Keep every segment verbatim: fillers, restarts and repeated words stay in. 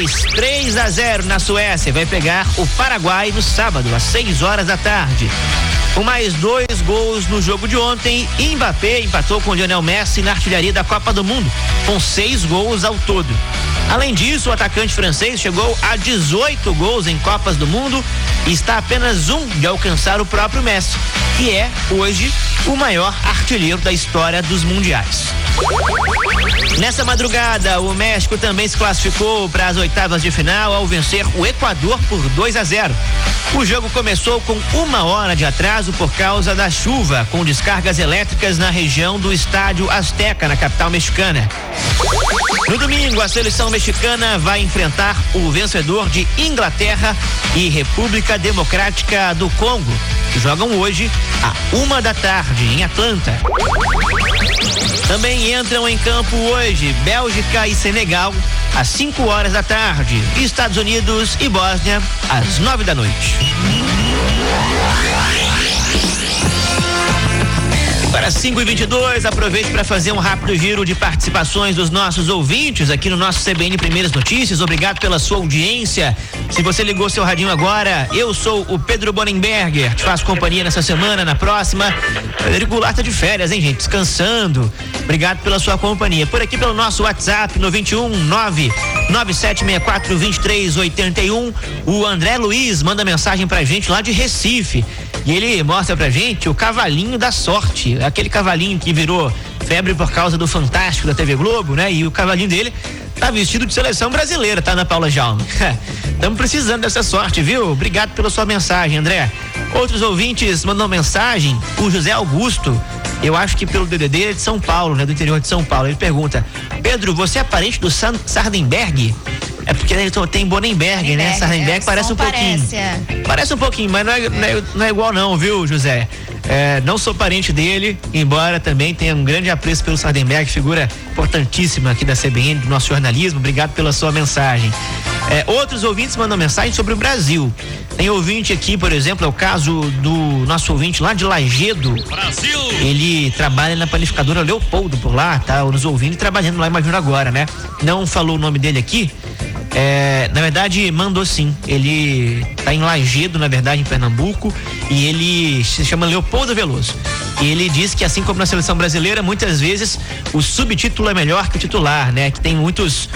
fez três a zero na Suécia. Vai pegar o Paraguai no sábado, às seis horas da tarde. Com mais dois gols no jogo de ontem, Mbappé empatou com Lionel Messi na artilharia da Copa do Mundo, com seis gols ao todo. Além disso, o atacante francês chegou a dezoito gols em Copas do Mundo e está a apenas um de alcançar o próprio Messi, que é, hoje, o maior artilheiro da história dos mundiais. Nessa madrugada, o México também se classificou para as oitavas de final ao vencer o Equador por dois a zero. O jogo começou com uma hora de atraso por causa da chuva, com descargas elétricas na região do Estádio Azteca, na capital mexicana. No domingo, a seleção mexicana vai enfrentar o vencedor de Inglaterra e República Democrática do Congo, que jogam hoje à uma da tarde em Atlanta. Também entram em campo hoje Bélgica e Senegal às cinco horas da tarde, Estados Unidos e Bósnia às nove da noite. Para cinco e vinte e dois, aproveite para fazer um rápido giro de participações dos nossos ouvintes aqui no nosso C B N Primeiras Notícias. Obrigado pela sua audiência. Se você ligou seu radinho agora, eu sou o Pedro Bonenberger. Te faço companhia nessa semana, na próxima. Frederico Goulart tá de férias, hein, gente? Descansando. Obrigado pela sua companhia. Por aqui pelo nosso WhatsApp, no vinte e um, nove nove sete seis quatro, dois três oito um, o André Luiz manda mensagem pra gente lá de Recife. E ele mostra pra gente o cavalinho da sorte, aquele cavalinho que virou febre por causa do Fantástico da T V Globo, né? E o cavalinho dele tá vestido de seleção brasileira, tá, Ana Paula Jaume? Estamos precisando dessa sorte, viu? Obrigado pela sua mensagem, André. Outros ouvintes mandam mensagem, o José Augusto, eu acho que pelo D D D de São Paulo, né? Do interior de São Paulo. Ele pergunta: Pedro, você é parente do San- Sardenberg? É porque ele tem Bonenberg, né? Sardenberg é, parece um pouquinho. Parece, é. parece um pouquinho, mas não é, não é, não é igual não, viu, José? É, não sou parente dele, embora também tenha um grande apreço pelo Sardenberg, figura importantíssima aqui da C B N, do nosso jornalismo. Obrigado pela sua mensagem. É, outros ouvintes mandam mensagem sobre o Brasil. Tem ouvinte aqui, por exemplo, é o caso do nosso ouvinte lá de Lagedo. Brasil! Ele trabalha na panificadora Leopoldo por lá, tá? Nos ouvindo e trabalhando lá, imagino agora, né? Não falou o nome dele aqui. É, na verdade, mandou sim. Ele tá em Lagedo, na verdade, em Pernambuco, e ele se chama Leopoldo Veloso. E ele diz que, assim como na seleção brasileira, muitas vezes o subtítulo é melhor que o titular, né? Que tem muitos,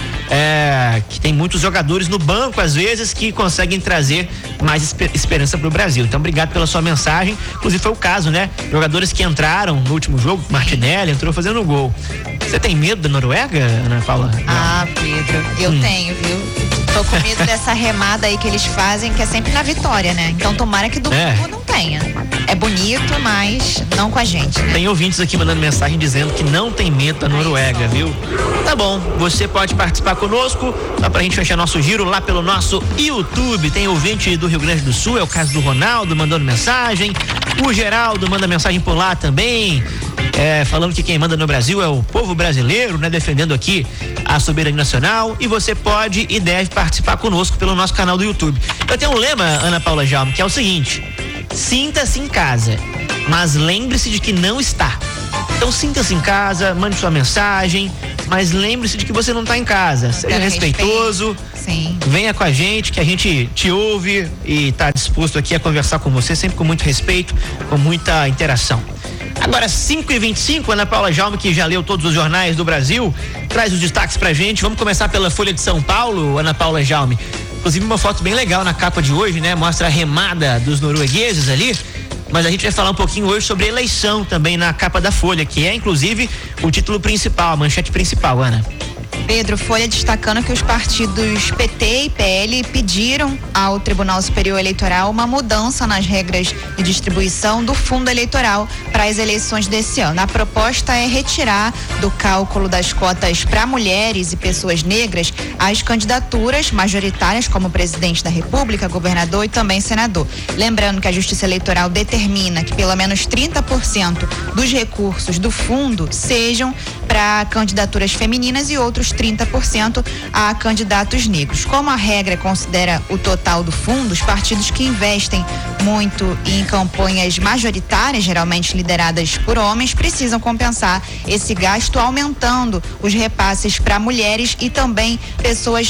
é, que tem muitos jogadores no banco, às vezes, que conseguem trazer mais esper- esperança pro Brasil. Então, obrigado pela sua mensagem. Inclusive, foi o caso, né? Jogadores que entraram no último jogo, Martinelli entrou fazendo gol. Você tem medo da Noruega, Ana Paula? Ah, Pedro, eu hum. tenho, viu? Tô com medo dessa remada aí que eles fazem, que é sempre na vitória, né? Então tomara que domingo é. não tenha. É bonito, mas não com a gente, né? Tem ouvintes aqui mandando mensagem dizendo que não tem medo da Noruega, viu? Tá bom, você pode participar conosco, só pra gente fechar nosso giro lá pelo nosso YouTube. Tem ouvinte do Rio Grande do Sul, é o caso do Ronaldo mandando mensagem. O Geraldo manda mensagem por lá também. É, falando que quem manda no Brasil é o povo brasileiro, né? Defendendo aqui a soberania nacional, e você pode e deve participar conosco pelo nosso canal do YouTube. Eu tenho um lema, Ana Paula Jaume, que é o seguinte: sinta-se em casa, mas lembre-se de que não está. Então sinta-se em casa, mande sua mensagem, mas lembre-se de que você não está em casa. Seja Pelo respeitoso, Sim. venha com a gente, que a gente te ouve e está disposto aqui a conversar com você, sempre com muito respeito, com muita interação. Agora, cinco e vinte e cinco, Ana Paula Jaume, que já leu todos os jornais do Brasil, traz os destaques pra gente. Vamos começar pela Folha de São Paulo, Ana Paula Jaume. Inclusive, uma foto bem legal na capa de hoje, né? Mostra a remada dos noruegueses ali. Mas a gente vai falar um pouquinho hoje sobre eleição também na capa da Folha, que é, inclusive, o título principal, a manchete principal, Ana. Pedro, Folha destacando que os partidos P T e P L pediram ao Tribunal Superior Eleitoral uma mudança nas regras de distribuição do fundo eleitoral para as eleições desse ano. A proposta é retirar do cálculo das cotas para mulheres e pessoas negras as candidaturas majoritárias como presidente da República, governador e também senador. Lembrando que a Justiça Eleitoral determina que pelo menos trinta por cento dos recursos do fundo sejam para candidaturas femininas e outros trinta por cento a candidatos negros. Como a regra considera o total do fundo, os partidos que investem muito em campanhas majoritárias, geralmente lideradas por homens, precisam compensar esse gasto aumentando os repasses para mulheres e também pessoas